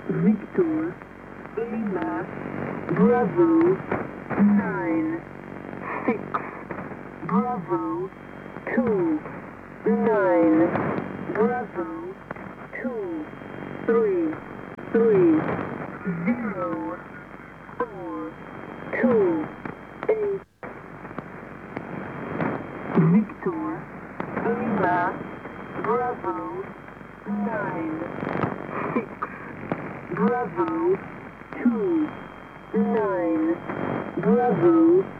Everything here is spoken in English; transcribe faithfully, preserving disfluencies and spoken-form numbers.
Victor, Lima, Bravo, nine, six, Bravo, two, nine, Bravo, two, three, three, zero, four, two, eight, Victor, Lima, Bravo, nine, six, Bravo, two, nine, Bravo,